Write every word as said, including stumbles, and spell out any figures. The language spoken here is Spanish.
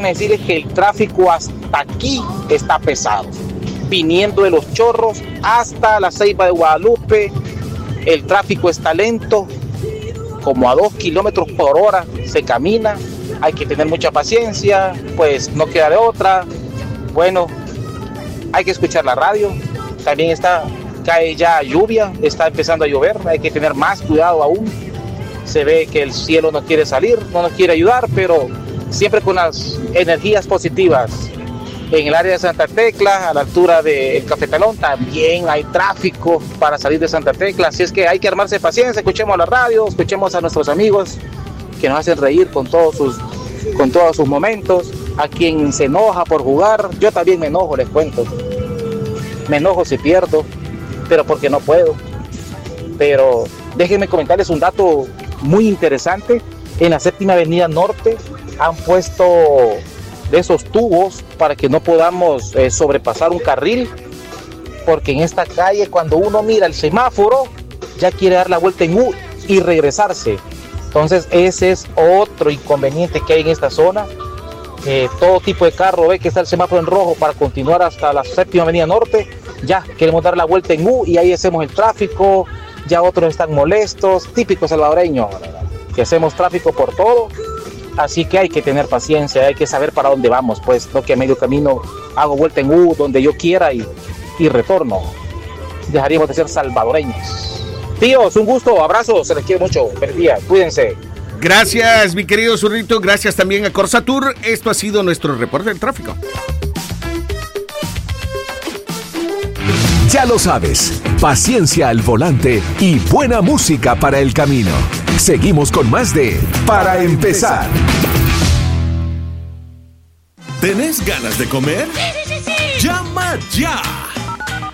decirles que el tráfico hasta aquí está pesado. Viniendo de Los Chorros hasta la Ceiba de Guadalupe, el tráfico está lento, como a dos kilómetros por hora se camina. Hay que tener mucha paciencia, pues no queda de otra. Bueno, hay que escuchar la radio. También está, cae ya lluvia, está empezando a llover, hay que tener más cuidado aún. Se ve que el cielo no quiere salir, no nos quiere ayudar, pero siempre con las energías positivas. En el área de Santa Tecla, a la altura del Cafetalón, también hay tráfico para salir de Santa Tecla, así es que hay que armarse de paciencia, escuchemos la radio, escuchemos a nuestros amigos que nos hacen reír con todos sus, con todos sus momentos. A quien se enoja por jugar, yo también me enojo, les cuento. Me enojo si pierdo, pero porque no puedo. Pero déjenme comentarles un dato muy interesante. En la séptima avenida norte han puesto de esos tubos para que no podamos eh, sobrepasar un carril, porque en esta calle cuando uno mira el semáforo ya quiere dar la vuelta en U y regresarse. Entonces ese es otro inconveniente que hay en esta zona. Eh, todo tipo de carro ve que está el semáforo en rojo para continuar hasta la séptima avenida norte, ya queremos dar la vuelta en U y ahí hacemos el tráfico. Ya otros están molestos, típico salvadoreño, que hacemos tráfico por todo. Así que hay que tener paciencia, hay que saber para dónde vamos, pues no que a medio camino hago vuelta en U donde yo quiera y, y retorno. Dejaríamos de ser salvadoreños. Tíos, un gusto, abrazos, se les quiere mucho, feliz día, cuídense. Gracias, mi querido Zurrito, gracias también a Corsatur. Esto ha sido nuestro reporte del tráfico. Ya lo sabes, paciencia al volante y buena música para el camino. Seguimos con más de Para Empezar. ¿Tenés ganas de comer? Sí, sí, sí, sí. ¡Llama ya!